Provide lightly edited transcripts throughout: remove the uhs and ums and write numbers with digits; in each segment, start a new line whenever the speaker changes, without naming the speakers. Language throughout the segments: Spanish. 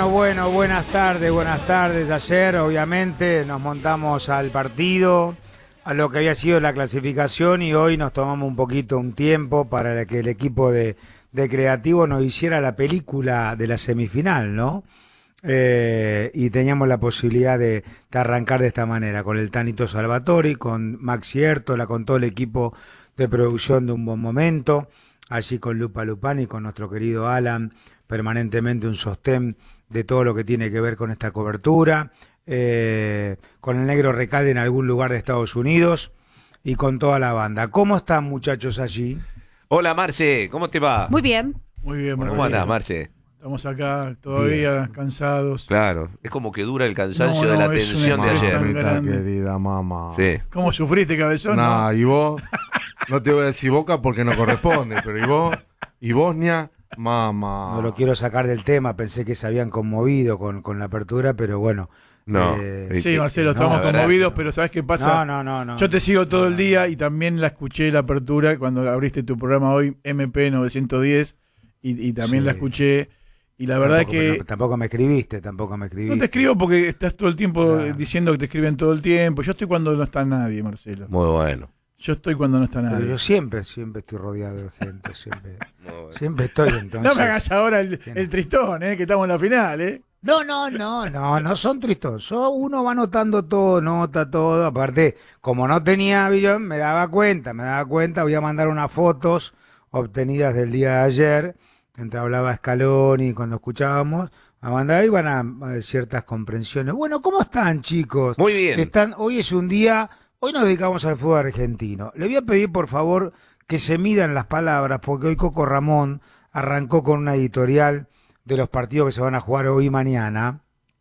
buenas tardes. Ayer, obviamente, nos montamos al partido, a lo que había sido la clasificación, y hoy nos tomamos un tiempo para que el equipo de Creativo nos hiciera la película de la semifinal, ¿no? Y teníamos la posibilidad de arrancar de esta manera, con el Tanito Salvatori, con Maxi Ertola, con todo el equipo de producción de Un Buen Momento, allí con Lupa Lupani, con nuestro querido Alan, permanentemente un sostén de todo lo que tiene que ver con esta cobertura, con el Negro Recalde en algún lugar de Estados Unidos y con toda la banda. ¿Cómo están, muchachos, allí?
Hola, Marce, ¿cómo te va?
Muy bien.
Muy bien,
¿Cómo andás, Marce?
Estamos acá todavía bien, cansados.
Claro, es como que dura el cansancio de la tensión de ayer.
Mamita querida, mamá.
Sí.
¿Cómo sufriste, cabezón?
Nah, y vos, no te voy a decir Boca porque no corresponde, pero ¿y vos? ¿Y Bosnia? Mamá.
No lo quiero sacar del tema, pensé que se habían conmovido con la apertura, pero bueno.
No.
Sí, Marcelo, estamos conmovidos, pero ¿sabes qué pasa?
No.
Yo te sigo todo el día y también la escuché la apertura cuando abriste tu programa hoy, MP 910, y también la escuché. Y la verdad es que...
Tampoco me escribiste.
No te escribo porque estás todo el tiempo diciendo que te escriben todo el tiempo. Yo estoy cuando no está nadie, Marcelo.
Muy bueno.
Yo estoy cuando no está nadie.
Pero yo siempre estoy rodeado de gente, siempre estoy, entonces.
No me hagas ahora el tristón, que estamos en la final,
No son tristos. Uno va anotando todo, nota todo. Aparte, como no tenía avión, me daba cuenta. Voy a mandar unas fotos obtenidas del día de ayer. Entre hablaba Scaloni, cuando escuchábamos, a mandar, iban a ciertas comprensiones. Bueno, ¿cómo están, chicos?
Muy bien.
Hoy es un día, hoy nos dedicamos al fútbol argentino. Le voy a pedir, por favor, que se midan las palabras, porque hoy Coco Ramón arrancó con una editorial de los partidos que se van a jugar hoy y mañana.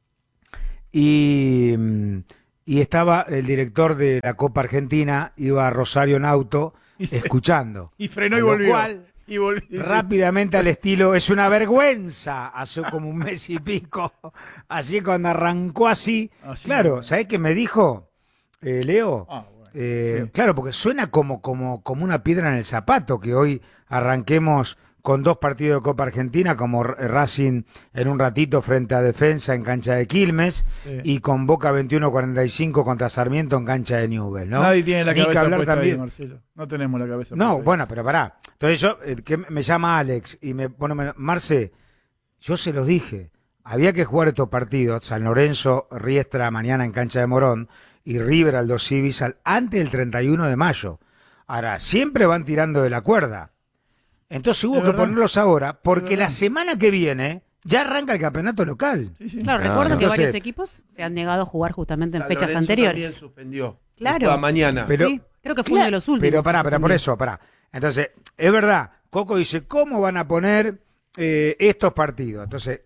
Y estaba el director de la Copa Argentina, iba a Rosario en auto, escuchando.
Y frenó y volvió.
Rápidamente al estilo, es una vergüenza, hace como un mes y pico, así cuando arrancó así claro, ¿sabés qué me dijo, Leo? Sí. Claro, porque suena como una piedra en el zapato que hoy arranquemos con 2 partidos de Copa Argentina, como Racing en un ratito frente a Defensa en cancha de Quilmes, y con Boca 21-45 contra Sarmiento en cancha de Newell's, ¿no?
Nadie tiene la cabeza puesta
también
ahí, Marcelo. No tenemos la cabeza
puesta.
No,
bueno, pero pará. Entonces que me llama Alex y me pone, Marce, yo se los dije, había que jugar estos partidos, San Lorenzo, Riestra mañana en cancha de Morón, y River Aldo Civi antes del 31 de mayo. Ahora, siempre van tirando de la cuerda. Entonces hubo que ponerlos ahora, porque la semana que viene ya arranca el campeonato local.
Sí. Claro, recuerdo que varios equipos se han negado a jugar justamente en fechas
Lorenzo
anteriores.
También suspendió.
Claro.
A mañana.
Pero,
sí, creo que fue uno de los últimos.
Pero por eso. Entonces, es verdad, Coco dice, ¿cómo van a poner estos partidos? Entonces,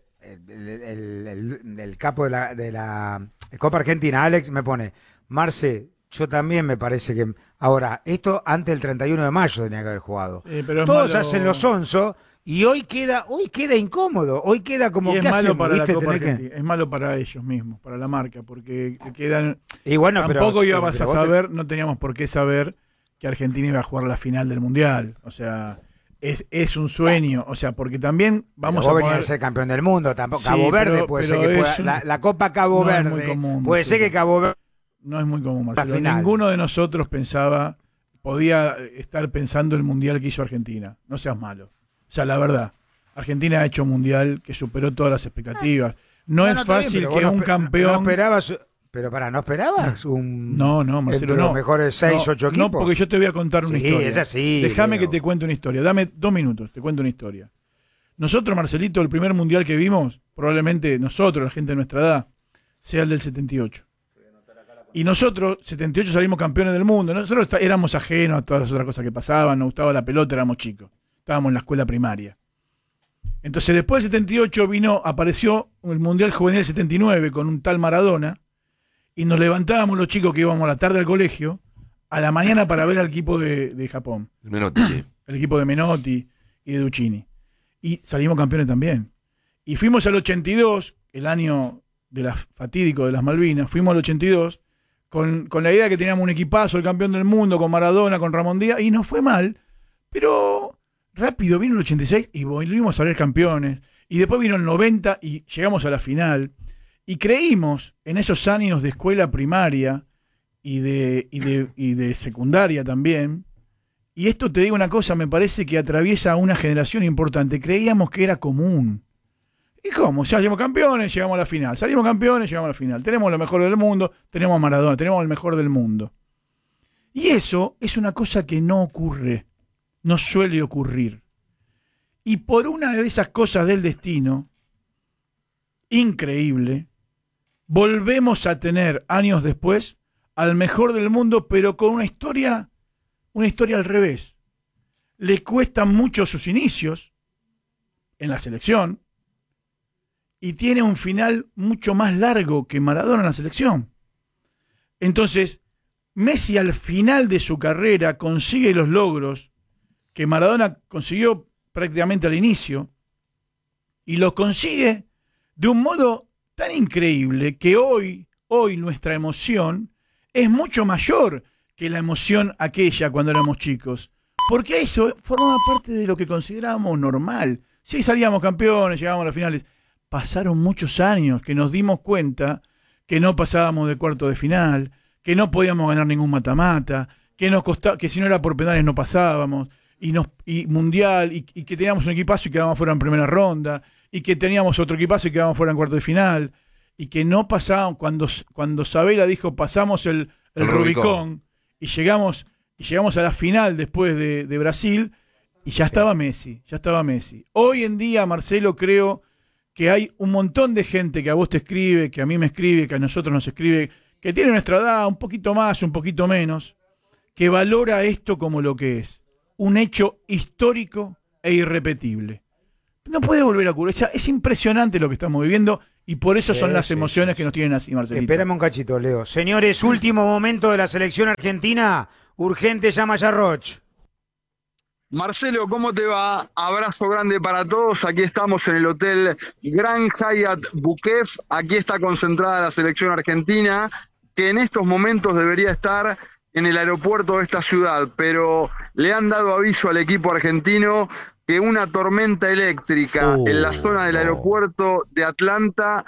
el capo de la Copa Argentina, Alex, me pone, Marce, yo también me parece que... Ahora, esto antes del 31 de mayo tenía que haber jugado.
Sí, pero
todos hacen los onzos y hoy queda incómodo. Hoy queda como
que
¿qué
malo
hacemos?
para
¿Viste?
la Copa Argentina. Es malo para ellos mismos, para la marca, porque quedan...
Y bueno,
tampoco ibas a saber, no teníamos por qué saber que Argentina iba a jugar la final del Mundial. O sea, es un sueño. O sea, porque también vamos a
poner... a ser campeón del mundo. Tampoco, Cabo Verde puede ser que pueda... La Copa Cabo Verde puede ser que Cabo Verde...
No es muy común, Marcelo. Ninguno de nosotros podía estar pensando el mundial que hizo Argentina. No seas malo. O sea, la verdad, Argentina ha hecho un mundial que superó todas las expectativas. No es fácil que un campeón...
¿No esperabas un...
No, Marcelo, no.
Los mejores 6, 8 equipos?
No, porque yo te voy a contar una historia.
Es así.
Déjame que te cuente una historia. Dame 2 minutos, te cuento una historia. Nosotros, Marcelito, el primer mundial que vimos, probablemente nosotros, la gente de nuestra edad, sea el del 78. Y nosotros, 78, salimos campeones del mundo. Nosotros éramos ajenos a todas las otras cosas que pasaban, nos gustaba la pelota, éramos chicos. Estábamos en la escuela primaria. Entonces, después del 78 apareció el Mundial Juvenil 79 con un tal Maradona, y nos levantábamos los chicos que íbamos a la tarde al colegio, a la mañana para ver al equipo de Japón.
El Menotti, sí.
El equipo de Menotti y de Duccini. Y salimos campeones también. Y fuimos al 82, el año fatídico de las Malvinas, fuimos al 82, con la idea de que teníamos un equipazo, el campeón del mundo, con Maradona, con Ramón Díaz, y nos fue mal, pero rápido vino el 86 y volvimos a ser campeones, Y después vino el 90 y llegamos a la final. Y creímos en esos años de escuela primaria y de secundaria también. Y esto te digo una cosa, me parece que atraviesa a una generación importante. Creíamos que era común. ¿Y cómo? Salimos campeones, llegamos a la final. Salimos campeones, llegamos a la final. Tenemos lo mejor del mundo, tenemos a Maradona, tenemos el mejor del mundo. Y eso es una cosa que no ocurre, no suele ocurrir. Y por una de esas cosas del destino, increíble, volvemos a tener años después al mejor del mundo, pero con una historia al revés. Le cuestan mucho sus inicios en la selección y tiene un final mucho más largo que Maradona en la selección. Entonces, Messi al final de su carrera consigue los logros que Maradona consiguió prácticamente al inicio y los consigue de un modo tan increíble que hoy nuestra emoción es mucho mayor que la emoción aquella cuando éramos chicos, porque eso formaba parte de lo que considerábamos normal. Si salíamos campeones, llegábamos a las finales, pasaron muchos años que nos dimos cuenta que no pasábamos de cuarto de final, que no podíamos ganar ningún mata-mata, que nos costaba, que si no era por penales no pasábamos, y mundial, y que teníamos un equipazo y quedábamos fuera en primera ronda, y que teníamos otro equipazo y quedábamos fuera en cuarto de final, y que no pasábamos, cuando Sabela dijo pasamos el Rubicón, y llegamos a la final después de Brasil, y ya estaba Messi. Hoy en día, Marcelo, creo que hay un montón de gente que a vos te escribe, que a mí me escribe, que a nosotros nos escribe, que tiene nuestra edad, un poquito más, un poquito menos, que valora esto como lo que es, un hecho histórico e irrepetible. No puede volver a ocurrir. Es impresionante lo que estamos viviendo y por eso son las emociones que nos tienen así, Marcelito.
Espérame un cachito, Leo. Señores, último momento de la selección argentina. Urgente, llama ya Roch.
Marcelo, ¿cómo te va? Abrazo grande para todos. Aquí estamos en el Hotel Grand Hyatt Buquef. Aquí está concentrada la selección argentina, que en estos momentos debería estar en el aeropuerto de esta ciudad, pero le han dado aviso al equipo argentino que una tormenta eléctrica en la zona del aeropuerto de Atlanta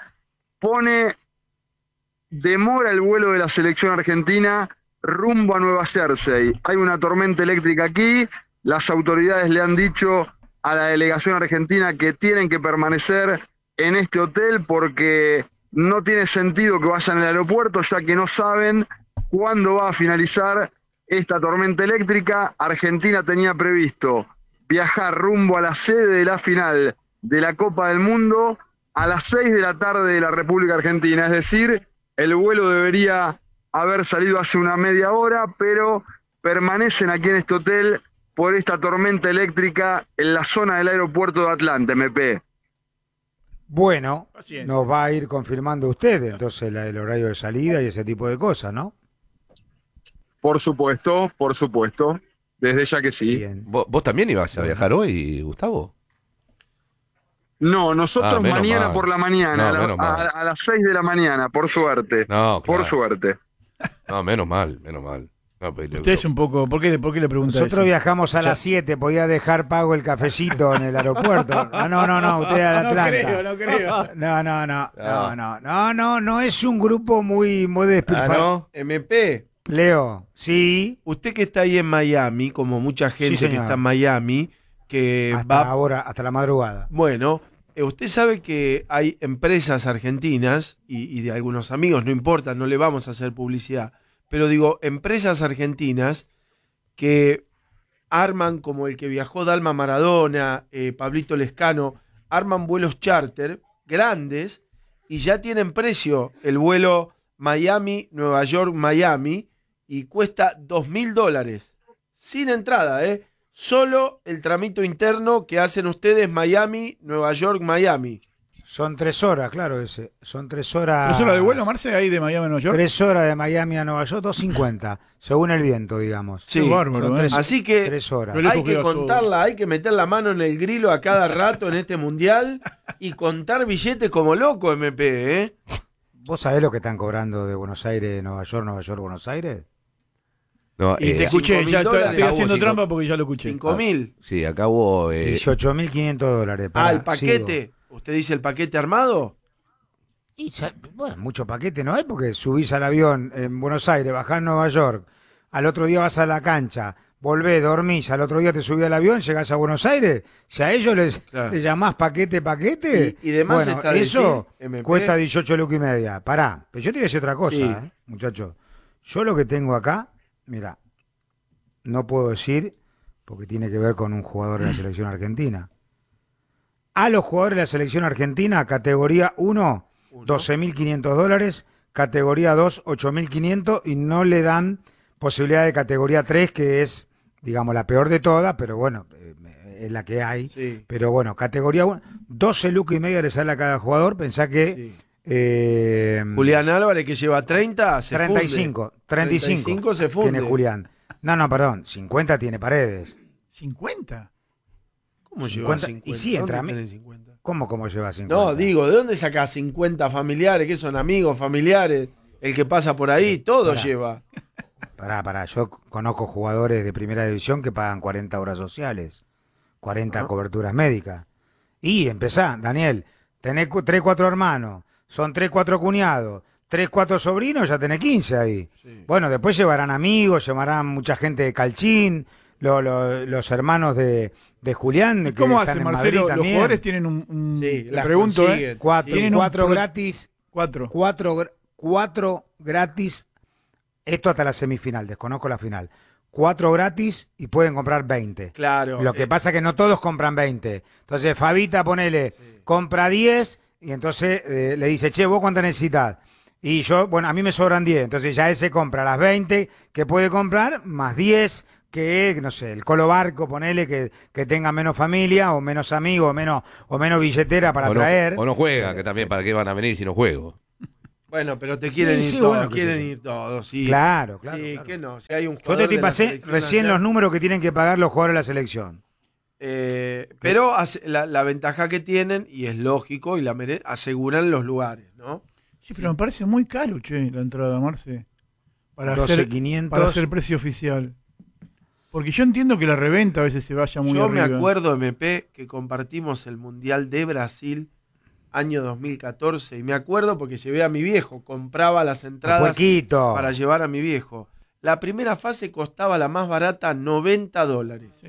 demora el vuelo de la selección argentina rumbo a Nueva Jersey. Hay una tormenta eléctrica aquí. Las autoridades le han dicho a la delegación argentina que tienen que permanecer en este hotel porque no tiene sentido que vayan al aeropuerto, ya que no saben cuándo va a finalizar esta tormenta eléctrica. Argentina tenía previsto viajar rumbo a la sede de la final de la Copa del Mundo a las 6 de la tarde de la República Argentina. Es decir, el vuelo debería haber salido hace una media hora, pero permanecen aquí en este hotel por esta tormenta eléctrica en la zona del aeropuerto de Atlanta, MP.
Bueno, nos va a ir confirmando usted entonces el horario de salida y ese tipo de cosas, ¿no?
Por supuesto, desde ya que sí.
Bien.
¿Vos también ibas a viajar hoy, Gustavo?
No, nosotros mañana
mal.
por la mañana, a las 6 de la mañana, por suerte.
No, claro.
Por suerte.
No, menos mal. No,
Usted es un poco... ¿Por qué le pregunta eso?
Nosotros viajamos a las 7, podía dejar pago el cafecito en el aeropuerto. No, usted a Atlanta.
No creo.
No es un grupo muy despilfarrado.
¿No? MP,
Leo, sí.
usted que está ahí en Miami, como mucha gente
Sí,
que
señor.
está en Miami, que
Hasta
va...
ahora, hasta la madrugada.
Bueno, usted sabe que hay empresas argentinas y de algunos amigos, no importa, no le vamos a hacer publicidad, pero digo, empresas argentinas que arman, como el que viajó Dalma Maradona, Pablito Lescano, arman vuelos charter grandes y ya tienen precio el vuelo Miami-Nueva York-Miami y cuesta $2.000 sin entrada, solo el tramito interno que hacen ustedes Miami-Nueva York-Miami.
Son 3 horas, claro, ese. Son 3 horas.
¿3 horas de vuelo, Marce, ahí de Miami a Nueva York?
3 horas de Miami a Nueva York, 2.50, según el viento, digamos.
Sí,
Qué bárbaro,
Son 3,
Así que
3 horas.
Pero-
hay que contarla, hay que meter la mano en el grilo a cada rato en este mundial y contar billetes como loco, MP, ¿eh?
¿Vos sabés lo que están cobrando de Buenos Aires, Nueva York, Buenos Aires?
No,
Y te escuché,
$5.000
ya estoy haciendo
acabo,
trampa porque ya lo escuché.
5.000.
Sí, acá hubo...
18.500 dólares.
El paquete. ¿Usted dice el paquete armado?
Bueno, mucho paquete no hay porque subís al avión en Buenos Aires, bajás en Nueva York, al otro día vas a la cancha, volvés, dormís, al otro día te subís al avión, llegás a Buenos Aires, si a ellos les llamás paquete,
Y demás
bueno,
está
eso
decir, MP.
cuesta 18 lucas y media. Pará, pero yo te voy a decir otra cosa,
Sí.
muchachos. Yo lo que tengo acá, mira, no puedo decir porque tiene que ver con un jugador de la selección argentina. A los jugadores de la selección argentina, categoría 1, $12.500, categoría 2, 8.500 y no le dan posibilidad de categoría 3, que es, digamos, la peor de todas, pero bueno, es la que hay.
Sí.
Pero bueno, categoría 1, 12 lucas y media le sale a cada jugador, pensá que...
Julián Álvarez, que lleva 30, se
35
funde. 35 se funde.
tiene Julián. No, perdón, 50 tiene Paredes.
¿50?
¿Cómo lleva
50?
50?
Y sí, entra
¿Dónde
a mí.
tenés 50?
¿Cómo lleva 50?
No, digo, ¿de dónde sacás 50 familiares? ¿Qué son amigos, familiares? El que pasa por ahí, todo
Pará.
lleva.
Pará, yo conozco jugadores de primera división que pagan 40 horas sociales, 40 coberturas médicas. Y empezá, Daniel, tenés 3, 4 hermanos, son 3, 4 cuñados, 3, 4 sobrinos, ya tenés 15 ahí.
Sí.
Bueno, después llevarán amigos, llevarán mucha gente de Calchín, los hermanos de Julián.
¿Y cómo
que están
hacen,
en
Marcelo?
Madrid
Los
también.
jugadores tienen un
Sí,
te
las
pregunto,
consiguen.
Cuatro, cuatro gratis.
4.
Cuatro gratis, esto hasta la semifinal, desconozco la final. 4 gratis y pueden comprar 20.
Claro.
Lo que pasa es que no todos compran 20. Entonces Fabita, ponele, compra 10 y entonces le dice, che, ¿vos cuánto necesitas? Y yo, bueno, a mí me sobran 10. Entonces ya ese compra las 20 que puede comprar, más 10 que, no sé, el Colo Barco, ponele que tenga menos familia o menos amigos o menos billetera para traer.
O no juega, que también para qué van a venir si no juego.
Bueno, pero te quieren
Sí,
ir todos,
bueno, qué sé
quieren
yo.
ir todos, sí.
Claro.
Sí,
claro.
que no. Si hay un
Yo te
jugador de la
pasé
selección
recién
ayer,
los números que tienen que pagar los jugadores de la selección.
pero la ventaja que tienen, y es lógico, y aseguran los lugares, ¿no?
Sí, pero me parece muy caro, che, la entrada, Marce. Para
12.500.
para hacer precio oficial. Porque yo entiendo que la reventa a veces se vaya muy
Yo
arriba.
me acuerdo, MP, que compartimos el Mundial de Brasil año 2014, y me acuerdo porque llevé a mi viejo, compraba las entradas
Puerquito.
para llevar a mi viejo. La primera fase costaba la más barata $90.
Sí.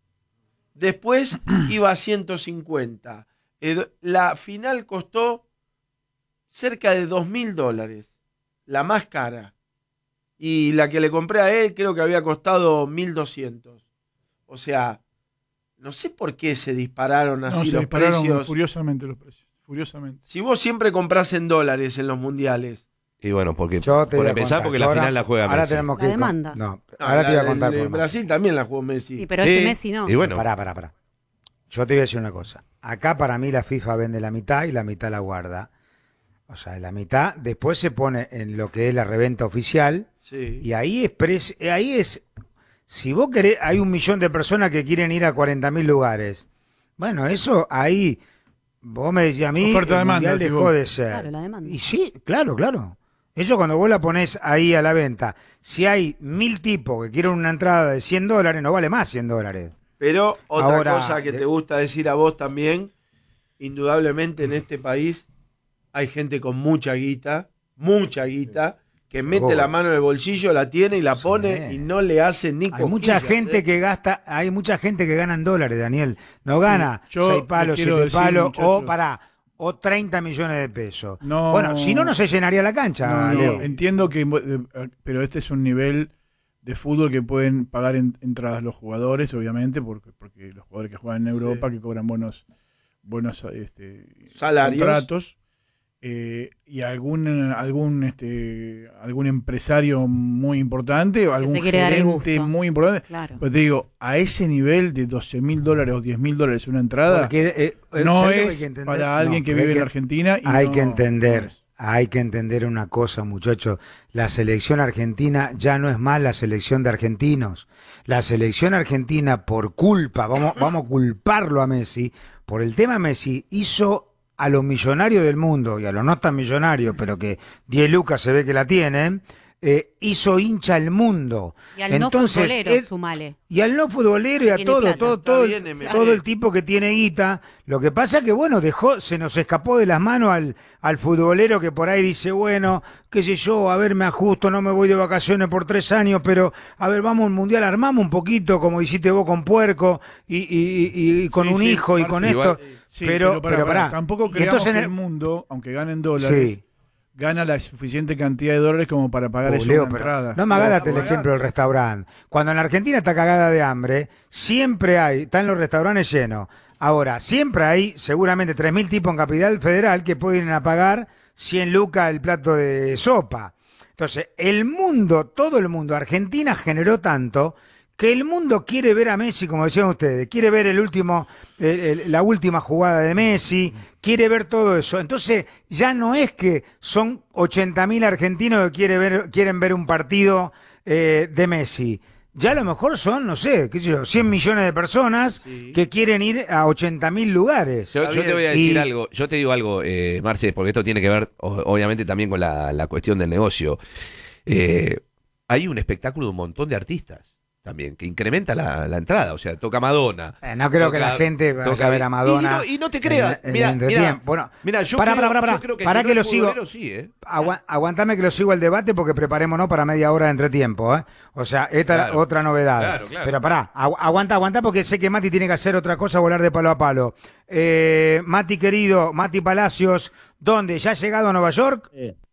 Después iba a 150. La final costó cerca de $2.000, la más cara. Y la que le compré a él creo que había costado 1.200. O sea, no sé por qué se dispararon
No,
así
se
los
dispararon
precios.
furiosamente los precios. Furiosamente.
Si vos siempre comprás en dólares en los mundiales.
Y bueno, porque
Yo te
por
voy a
empezar,
contar,
porque
yo
la
ahora-
final la juega
ahora
Messi.
tenemos que
La
ir con-
demanda.
No, ahora te voy a contar por
En
más.
Brasil también la jugó Messi.
Sí, pero
Sí,
Messi no.
Y bueno,
Pará. Yo te voy a decir una cosa. Acá para mí la FIFA vende la mitad y la mitad la guarda. O sea, la mitad después se pone en lo que es la reventa oficial
Sí.
y ahí es, si vos querés, hay 1 millón de personas que quieren ir a 40.000 lugares. Bueno, eso ahí, vos me decías a mí,
Oferta,
el
demanda,
mundial
decís
dejó
vos.
de ser.
Claro, la demanda.
Y sí, claro. Eso cuando vos la ponés ahí a la venta, si hay 1.000 tipos que quieren una entrada de $100, no vale más $100.
Pero otra
Ahora,
cosa que te gusta decir a vos también, indudablemente en este país hay gente con mucha guita, que mete la mano en el bolsillo, la tiene y la pone y no le hace ni
Hay mucha
cosquillas,
gente que gasta, hay mucha gente que gana en dólares, Daniel. No gana
yo
6 palos,
les quiero
7
decir,
palos,
muchachos.
o 30 millones de pesos.
No.
Bueno, si no se llenaría la cancha,
No,
Leo.
entiendo que, pero este es un nivel de fútbol que pueden pagar entradas los jugadores, obviamente, porque los jugadores que juegan en Europa, que cobran buenos
salarios,
contratos, y algún empresario muy importante o algún
se quiere dar el
gerente
gusto.
muy importante.
Claro.
Pero te digo, a ese nivel de $12.000 o $10.000 una entrada,
Porque,
no
¿sabes lo que hay
es
que entender?
para alguien
No,
que
pero
vive
hay
en Argentina. Y
hay
no-
que entender,
no es.
hay que entender una cosa, muchachos. La selección argentina ya no es más la selección de argentinos. La selección argentina, por culpa, vamos a culparlo a Messi, por el tema Messi, hizo a los millonarios del mundo y a los no tan millonarios, pero que 10 lucas se ve que la tienen, hizo hincha al mundo.
Y al
Entonces,
no futbolero, sumale.
Y al no futbolero y a
Tiene
todo,
plata.
todo
Está bien,
todo el tipo que tiene guita. Lo que pasa que, bueno, se nos escapó de las manos al futbolero que por ahí dice, bueno, qué sé yo, a ver, me ajusto, no me voy de vacaciones por 3 años, pero a ver, vamos al mundial, armamos un poquito, como hiciste vos con Puerco y con
Sí,
un
sí,
hijo y
Marce,
con
igual-
esto.
Sí,
pero
pará, tampoco
Y
creamos
entonces
que
en
el mundo, aunque ganen dólares,
Sí.
gana la suficiente cantidad de dólares como para pagar eso
Leo,
una
pero
entrada.
no me hagas el
Está
ejemplo del restaurante. Cuando en Argentina está cagada de hambre, siempre están los restaurantes llenos. Ahora, siempre hay seguramente 3.000 tipos en Capital Federal que pueden ir a pagar 100 lucas el plato de sopa. Entonces, todo el mundo, Argentina generó tanto que el mundo quiere ver a Messi, como decían ustedes, quiere ver la última jugada de Messi, quiere ver todo eso. Entonces, ya no es que son 80.000 argentinos que quieren ver un partido de Messi. Ya a lo mejor son, no sé, qué sé yo, 100 millones de personas que quieren ir a 80.000 lugares.
Yo
Está
te voy a
bien.
decir
Y-
algo, yo te digo algo, Marce, porque esto tiene que ver, obviamente, también con la cuestión del negocio. Hay un espectáculo de un montón de artistas también, que incrementa la entrada, o sea, toca Madonna.
No creo que la gente vaya a ver a Madonna.
Y no te creas,
en el
mira,
entretiempo. Bueno,
mira, yo
pará,
creo,
pará.
yo creo que
Pará
no
que
es
lo sigo.
futbolero, sí,
Aguantame que lo sigo al debate porque preparémonos para media hora de entretiempo, ¿eh? O sea, esta es
Claro,
otra novedad.
claro.
Pero pará, aguanta porque sé que Mati tiene que hacer otra cosa, volar de palo a palo. Mati querido, Mati Palacios, ¿dónde? ¿Ya has llegado a Nueva York?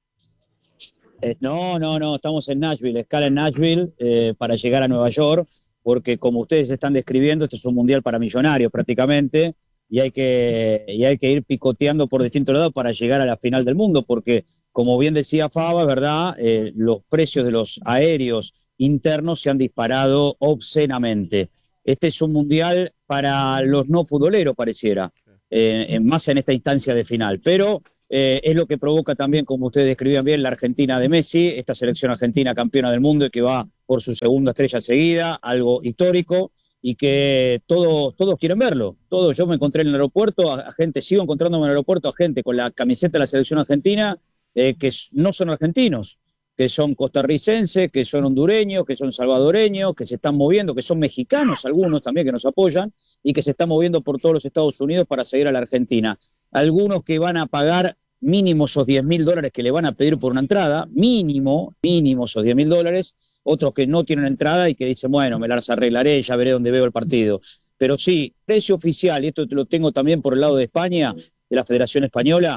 No, estamos en Nashville, escala en Nashville para llegar a Nueva York, porque como ustedes están describiendo, este es un mundial para millonarios prácticamente, y hay que ir picoteando por distintos lados para llegar a la final del mundo, porque como bien decía Fava, ¿verdad? Los precios de los aéreos internos se han disparado obscenamente. Este es un mundial para los no futboleros, pareciera, más en esta instancia de final, pero es lo que provoca también, como ustedes describían bien, la Argentina de Messi, esta selección argentina campeona del mundo y que va por su segunda estrella seguida, algo histórico, y que todos quieren verlo. Yo me encontré en el aeropuerto, a gente, sigo encontrándome en el aeropuerto a gente con la camiseta de la selección argentina, que no son argentinos, que son costarricenses, que son hondureños, que son salvadoreños, que se están moviendo, que son mexicanos algunos también que nos apoyan, y que se están moviendo por todos los Estados Unidos para seguir a la Argentina. Algunos que van a pagar mínimo esos $10.000 que le van a pedir por una entrada, mínimo esos $10.000, otros que no tienen entrada y que dicen, bueno, me las arreglaré, ya veré dónde veo el partido. Pero sí, precio oficial, y esto te lo tengo también por el lado de España, de la Federación Española,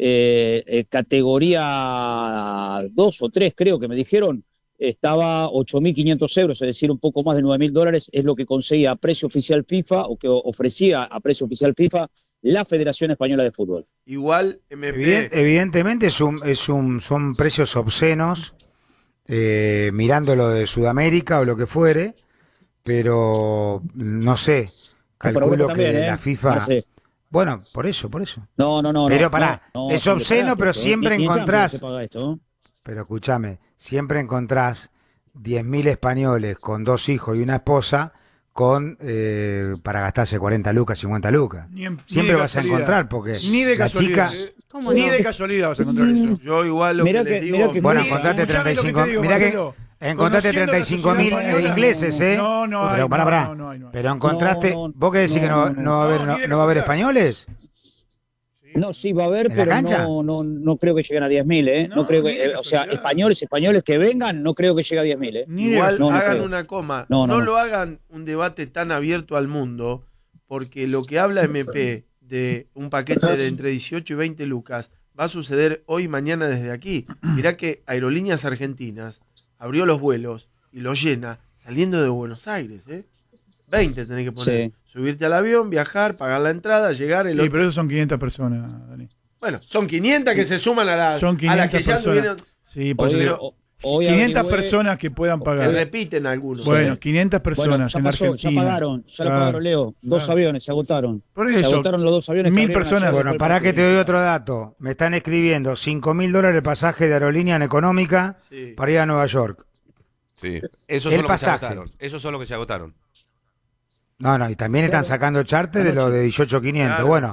categoría 2 o 3 creo que me dijeron, estaba 8.500 euros, es decir, un poco más de $9.000, es lo que conseguía a precio oficial FIFA, o que ofrecía a precio oficial FIFA la Federación Española de Fútbol.
Igual, MP.
Evidentemente son precios obscenos, mirando lo de Sudamérica o lo que fuere, pero no sé, calculo que la FIFA...
Marce.
Bueno, por eso.
No.
Pero pará, es
sí,
obsceno,
le
pero
pagaste
siempre
esto, ¿eh? Ni en
encontrás...
cambio se paga esto, ¿no?
Pero escúchame, siempre encontrás 10.000 españoles con 2 hijos y una esposa para gastarse 40 lucas, 50 lucas. Siempre vas a encontrar, porque
Ni de
la
casualidad.
chica...
¿Cómo
Ni
no?
de casualidad vas a encontrar eso.
Yo igual lo
Mirá
que les
que-
digo.
mirá que-
Bueno,
Escuchame
encontraste
lo que
35...
te digo,
Mirá que
Marcelo.
encontraste
Conociendo la
35.000
sociedad española,
ingleses, ¿eh?
No hay,
Pero pará.
no hay.
Pero encontraste...
No,
¿Vos qué decís que no va a
no,
haber,
ni
no va a haber
de
españoles?
No, sí va a haber,
¿En la
pero
cancha?
no creo que lleguen a 10.000, ¿eh? No,
No,
creo
ni
que,
de
o sea,
casualidad.
españoles que vengan, no creo que llegue a 10.000, ¿eh?
Ni de
Igual
no
hagan
creo.
una coma.
No,
No,
no.
lo hagan un debate tan abierto al mundo, porque lo que habla MP de un paquete de entre 18 y 20 lucas va a suceder hoy y mañana desde aquí. Mirá que Aerolíneas Argentinas abrió los vuelos y los llena saliendo de Buenos Aires, ¿eh? 20 tenés que poner.
Sí.
Subirte al avión, viajar, pagar la entrada, llegar.
Sí, pero esos son 500 personas, Dani.
Bueno, son 500 que se suman a las,
Son
a las que
500
ya
personas.
tuvieron,
Sí, por eso
Hoy-
digo,
hoy
500
averigüé-
personas que puedan
que
pagar.
repiten algunos.
Bueno, 500
Bueno,
personas
ya
en
pasó,
Argentina.
ya pagaron, ya lo
Claro.
pagaron, Leo. 2
Claro.
aviones se agotaron.
Por
Se
eso,
agotaron los 2 aviones. que
1000
abrieron
personas.
ayer
Bueno,
después
para
del
que te
partido.
doy otro dato. Me están escribiendo $5.000 el pasaje de aerolínea en económica
Sí.
para ir a Nueva York.
Sí. Esos
El
son los que se
pasaje.
agotaron. Esos son los que se agotaron.
No, y también están sacando charter de los de 18.500.
Claro.
Bueno,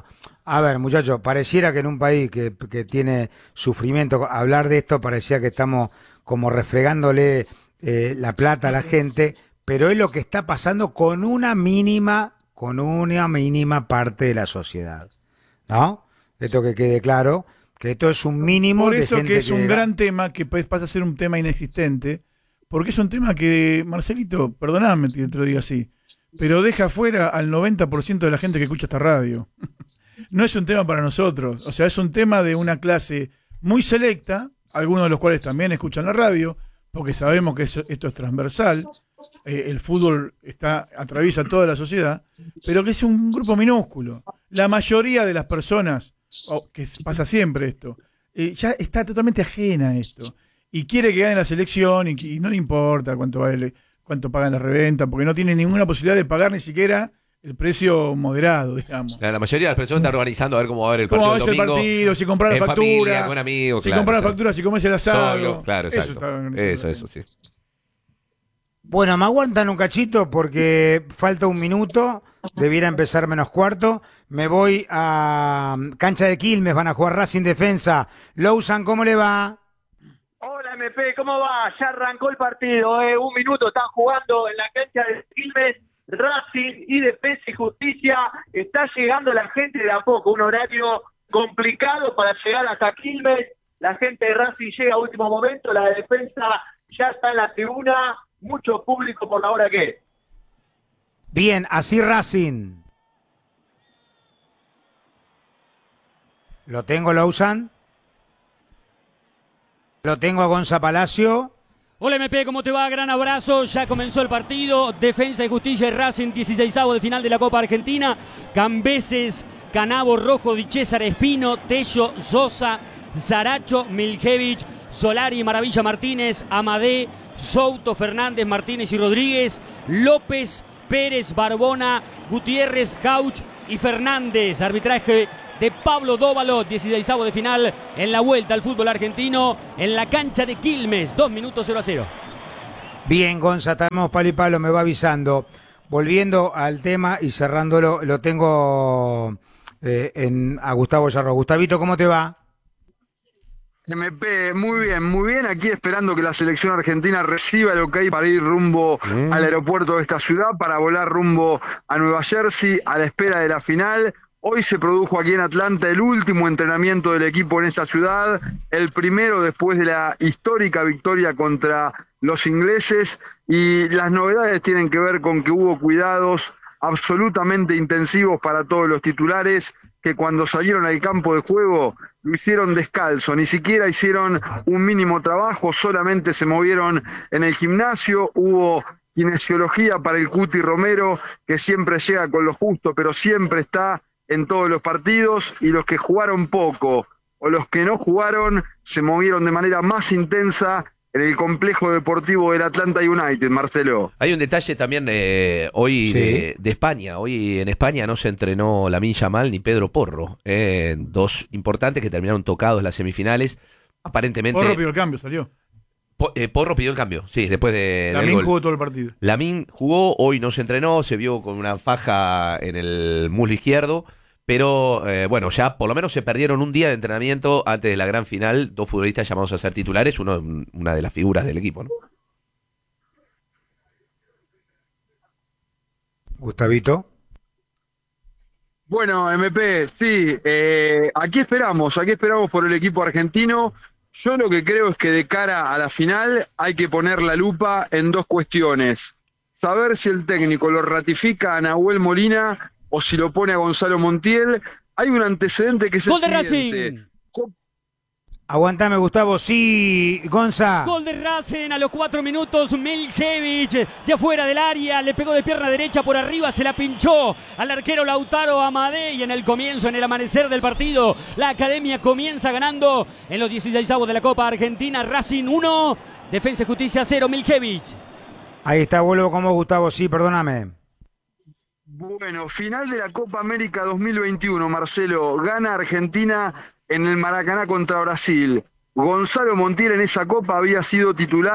A ver, muchachos, pareciera que en un país que tiene sufrimiento, hablar de esto parecía que estamos como refregándole la plata a la gente, pero es lo que está pasando con una mínima parte de la sociedad, ¿no? Esto que quede claro, que esto es un mínimo
Por
de
eso
gente
que es un
que-
gran tema que pasa a ser un tema inexistente, porque es un tema que, Marcelito, perdoname que te lo diga así, pero deja fuera al 90% de la gente que escucha esta radio. No es un tema para nosotros, o sea, es un tema de una clase muy selecta, algunos de los cuales también escuchan la radio, porque sabemos que esto es transversal, el fútbol atraviesa toda la sociedad, pero que es un grupo minúsculo. La mayoría de las personas, que pasa siempre esto, ya está totalmente ajena a esto, y quiere que gane la selección, y no le importa cuánto pagan la reventa, porque no tiene ninguna posibilidad de pagar ni siquiera el precio moderado, digamos.
La mayoría de las personas están organizando a ver cómo va a ver el
¿Cómo
partido
va a
el
ser el
domingo.
partido? Si comprar la
En
factura.
familia, con amigos,
si
claro,
comprar la
exacto.
factura, si comes el asado.
Claro,
Eso
exacto.
está organizado.
Eso, sí.
Bueno, me aguantan un cachito porque falta un minuto, debiera empezar menos cuarto. Me voy a cancha de Quilmes, van a jugar Racing Defensa. Lousan, ¿cómo le va?
Hola MP, ¿cómo va? Ya arrancó el partido, un minuto, están jugando en la cancha de Quilmes, Racing y Defensa y Justicia. Está llegando la gente de a poco, un horario complicado para llegar hasta Quilmes. La gente de Racing llega a último momento, la de Defensa ya está en la tribuna, mucho público por la hora que es.
Bien, así Racing. ¿Lo tengo, Lousan? Lo tengo a Gonza Palacio.
Hola MP, ¿cómo te va? Gran abrazo, ya comenzó el partido, Defensa y Justicia y Racing, 16avo de final de la Copa Argentina, Cambeses, Canavo, Rojo, Di César, Espino, Tello, Sosa, Zaracho, Miljevich, Solari, Maravilla Martínez, Amadé, Souto, Fernández, Martínez y Rodríguez, López, Pérez, Barbona, Gutiérrez, Jauch y Fernández, arbitraje de Pablo Dóvalo, 16avo de final en la vuelta al fútbol argentino en la cancha de Quilmes, 2 minutos 0-0.
Bien, Gonza, estamos palo y palo, me va avisando. Volviendo al tema y cerrándolo, lo tengo a Gustavo Yarro. Gustavito, ¿cómo te va?
MP, muy bien, aquí esperando que la selección argentina reciba el ok para ir rumbo al aeropuerto de esta ciudad, para volar rumbo a Nueva Jersey, a la espera de la final. Hoy se produjo aquí en Atlanta el último entrenamiento del equipo en esta ciudad, el primero después de la histórica victoria contra los ingleses, y las novedades tienen que ver con que hubo cuidados absolutamente intensivos para todos los titulares, que cuando salieron al campo de juego lo hicieron descalzo, ni siquiera hicieron un mínimo trabajo, solamente se movieron en el gimnasio. Hubo kinesiología para el Cuti Romero, que siempre llega con lo justo, pero siempre está en todos los partidos, y los que jugaron poco o los que no jugaron se movieron de manera más intensa en el complejo deportivo del Atlanta United, Marcelo.
Hay un detalle también hoy
Sí.
de España. Hoy en España no se entrenó Lamine Yamal ni Pedro Porro. Dos importantes que terminaron tocados en las semifinales. Aparentemente.
Porro pidió el cambio, salió.
Porro pidió el cambio, sí, después del
También
gol.
jugó todo el partido.
Lamine jugó, hoy no se entrenó, se vio con una faja en el muslo izquierdo, pero bueno, ya por lo menos se perdieron un día de entrenamiento antes de la gran final, dos futbolistas llamados a ser titulares, una de las figuras del equipo, ¿no?
Gustavito.
Bueno, MP, sí, aquí esperamos por el equipo argentino. Yo lo que creo es que de cara a la final hay que poner la lupa en dos cuestiones. Saber si el técnico lo ratifica a Nahuel Molina o si lo pone a Gonzalo Montiel. Hay un antecedente que es
Gol de
el siguiente.
Racing.
Aguantame, Gustavo. Sí, Gonza.
Gol de Racing a los 4 minutos, Miljevich de afuera del área, le pegó de pierna derecha por arriba, se la pinchó al arquero Lautaro Amadé, y en el comienzo, en el amanecer del partido, la Academia comienza ganando en los 16avos de la Copa Argentina. Racing 1, Defensa y Justicia 0, Miljevich.
Ahí está, vuelvo con vos, Gustavo. Sí, perdóname.
Bueno, final de la Copa América 2021, Marcelo. Gana Argentina en el Maracaná contra Brasil. Gonzalo Montiel en esa Copa había sido titular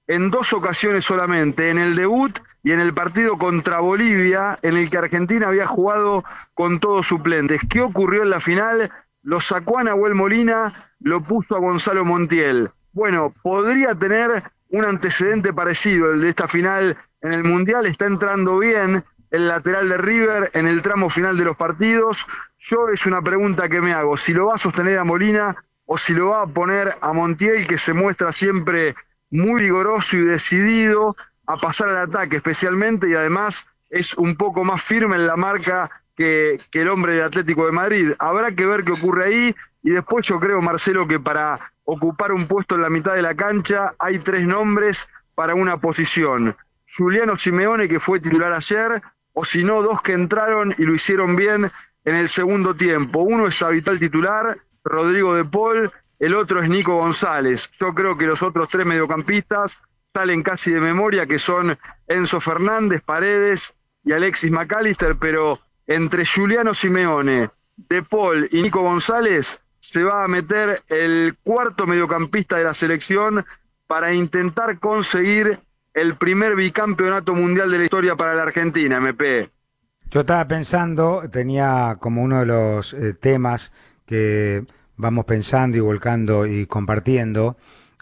en 2 ocasiones solamente, en el debut y en el partido contra Bolivia, en el que Argentina había jugado con todos suplentes. ¿Qué ocurrió en la final? Lo sacó a Nahuel Molina, lo puso a Gonzalo Montiel. Bueno, podría tener un antecedente parecido, el de esta final en el Mundial. Está entrando bien el lateral de River en el tramo final de los partidos. Yo es una pregunta que me hago, si lo va a sostener a Molina o si lo va a poner a Montiel, que se muestra siempre muy vigoroso y decidido a pasar al ataque especialmente, y además es un poco más firme en la marca que el hombre del Atlético de Madrid. Habrá que ver qué ocurre ahí, y después yo creo, Marcelo, que para ocupar un puesto en la mitad de la cancha hay 3 nombres para una posición. Juliano Simeone, que fue titular ayer, o si no, 2 que entraron y lo hicieron bien en el segundo tiempo. Uno es habitual titular, Rodrigo de Paul, el otro es Nico González. Yo creo que los otros 3 mediocampistas salen casi de memoria, que son Enzo Fernández, Paredes y Alexis McAllister, pero entre Juliano Simeone, De Paul y Nico González se va a meter el 4º mediocampista de la selección para intentar conseguir el primer bicampeonato mundial de la historia para la Argentina, MP.
Yo estaba pensando, tenía como uno de los temas que vamos pensando y volcando y compartiendo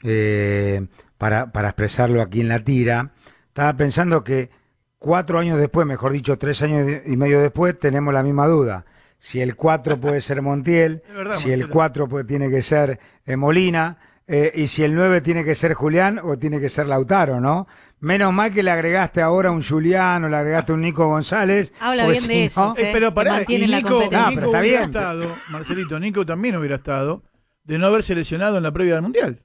para expresarlo aquí en la tira. Estaba pensando que 4 años después, mejor dicho, 3 años y medio después, tenemos la misma duda. Si el 4 puede ser Montiel,
verdad,
si
Marcelo.
el 4 tiene que ser Molina, y si el 9 tiene que ser Julián o tiene que ser Lautaro, ¿no? Menos mal que le agregaste ahora un Julián o le agregaste un Nico González.
Habla
porque
bien de
si
eso.
no-
Pero pará, y
mantienen la
Nico,
competencia.
pero
Nico
está
hubiera
bien.
estado, Marcelito, Nico también hubiera estado de no haberse lesionado en la previa del Mundial.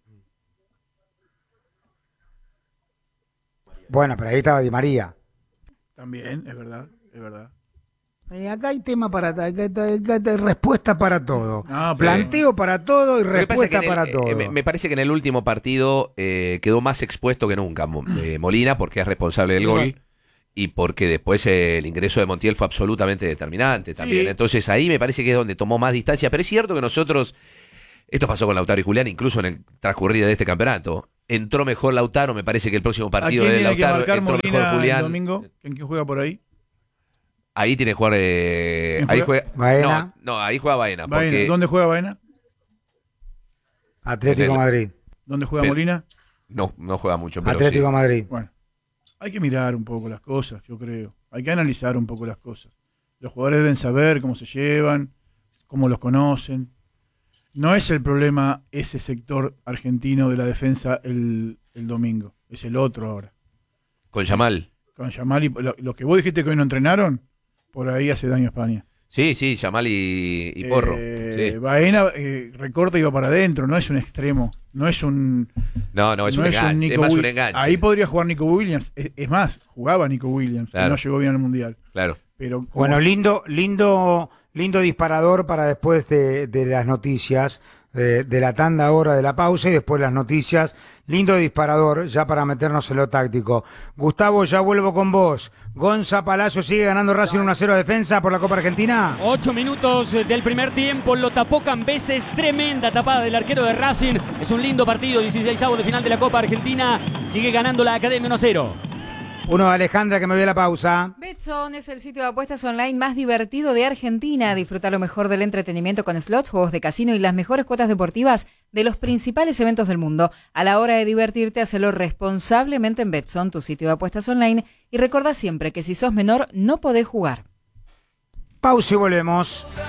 Bueno, pero ahí estaba Di María.
También, es verdad, es verdad.
Acá hay tema para acá hay respuesta para todo.
No, pero-
Planteo para todo y
Lo que pasa es que
respuesta
en el-
para todo.
me parece que en el último partido quedó más expuesto que nunca Molina, porque es responsable del gol y porque después el ingreso de Montiel fue absolutamente determinante también.
Sí.
Entonces ahí me parece que es donde tomó más distancia. Pero es cierto que nosotros, esto pasó con Lautaro y Julián, incluso en el transcurrido de este campeonato. Entró mejor Lautaro, me parece que el próximo
¿A
partido
quién
de
tiene que
Lautaro
marcar
entró
Molina
mejor
el
Julián.
domingo? ¿Quién juega por ahí?
Ahí tiene que jugar. Ahí juega.
Baena.
No, ahí juega Baena.
Baena.
Porque
¿Dónde juega Baena?
Atlético
en el-
Madrid.
¿Dónde juega
Pero-
Molina?
no juega mucho. Pero
Atlético
sí.
Madrid.
Bueno, hay que mirar un poco las cosas, yo creo. Hay que analizar un poco las cosas. Los jugadores deben saber cómo se llevan, cómo los conocen. No es el problema ese sector argentino de la defensa el domingo. Es el otro ahora.
Con Yamal.
Con Yamal y lo que vos dijiste que hoy no entrenaron, por ahí hace daño a España.
Sí, Yamal y Porro. Sí.
Baena recorta y va para adentro, no es un extremo. No es un...
No, es un enganche. Es más un enganche.
Ahí podría jugar Nico Williams. Es más, jugaba Nico Williams, que
Claro.
no llegó bien al Mundial.
Claro.
Pero como-
Bueno, lindo disparador para después de las noticias, de la tanda ahora de la pausa y después las noticias. Lindo disparador ya para meternos en lo táctico. Gustavo, ya vuelvo con vos. Gonza Palacio sigue ganando Racing 1-0 a defensa por la Copa Argentina.
8 minutos del primer tiempo, lo tapó Cambeses, tremenda tapada del arquero de Racing. Es un lindo partido, 16avo de final de la Copa Argentina. Sigue ganando la Academia 1-0.
Uno de Alejandra que me ve la pausa.
Betson es el sitio de apuestas online más divertido de Argentina. Disfruta lo mejor del entretenimiento con slots, juegos de casino y las mejores cuotas deportivas de los principales eventos del mundo. A la hora de divertirte, hacelo responsablemente en Betson, tu sitio de apuestas online. Y recordá siempre que si sos menor, no podés jugar.
Pausa y volvemos.